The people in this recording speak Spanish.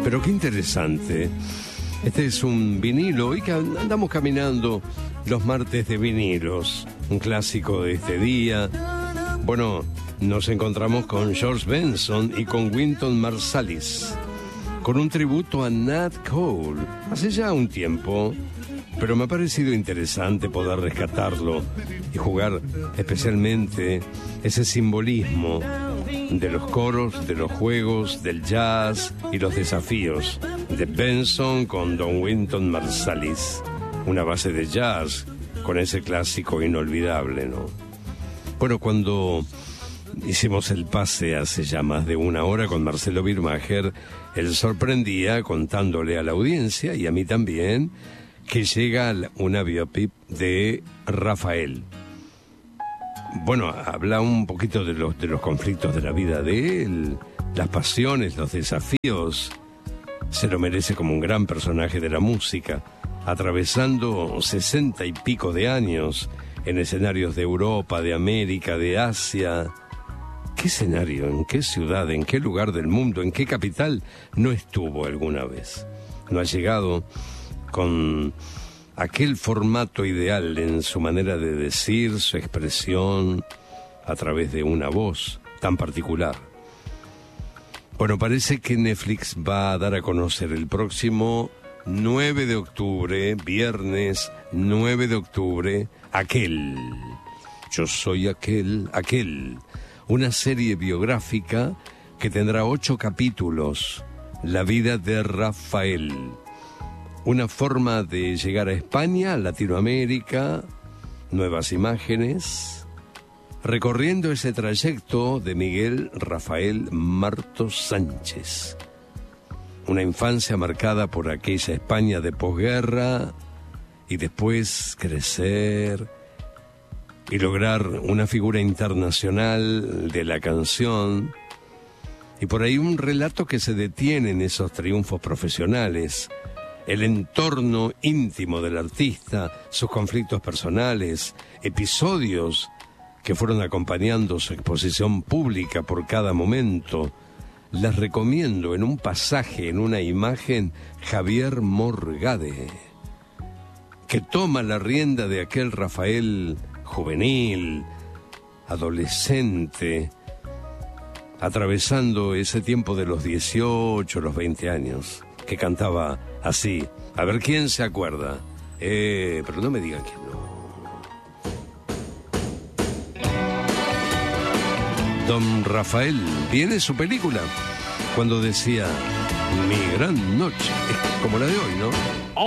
Pero qué interesante. Este es un vinilo y que andamos caminando los martes de vinilos, un clásico de este día. Bueno, nos encontramos con George Benson y con Wynton Marsalis, con un tributo a Nat Cole, hace ya un tiempo, pero me ha parecido interesante poder rescatarlo y jugar especialmente ese simbolismo de los coros, de los juegos, del jazz y los desafíos de Benson con Don Wynton Marsalis, una base de jazz con ese clásico inolvidable, ¿no? Bueno, cuando hicimos el pase hace ya más de una hora con Marcelo Birmacher, él sorprendía contándole a la audiencia y a mí también que llega una biopic de Rafael. Bueno, habla un poquito de los conflictos de la vida de él, las pasiones, los desafíos. Se lo merece como un gran personaje de la música, atravesando 60 y pico de años en escenarios de Europa, de América, de Asia. ¿Qué escenario, en qué ciudad, en qué lugar del mundo, en qué capital no estuvo alguna vez? No ha llegado con aquel formato ideal en su manera de decir, su expresión, a través de una voz tan particular. Bueno, parece que Netflix va a dar a conocer el próximo 9 de octubre, viernes 9 de octubre, Aquel. Yo soy aquel, una serie biográfica que tendrá 8 capítulos, la vida de Rafael. Una forma de llegar a España, Latinoamérica, nuevas imágenes, recorriendo ese trayecto de Miguel Rafael Martos Sánchez. Una infancia marcada por aquella España de posguerra y después crecer y lograr una figura internacional de la canción. Y por ahí un relato que se detiene en esos triunfos profesionales, el entorno íntimo del artista, sus conflictos personales, episodios que fueron acompañando su exposición pública por cada momento. Les recomiendo en un pasaje, en una imagen, Javier Morgade, que toma la rienda de aquel Rafael juvenil, adolescente, atravesando ese tiempo de los 18, los 20 años, que cantaba así. A ver quién se acuerda. Pero no me digan quién no. Don Rafael, viene su película cuando decía mi gran noche, como la de hoy, ¿no?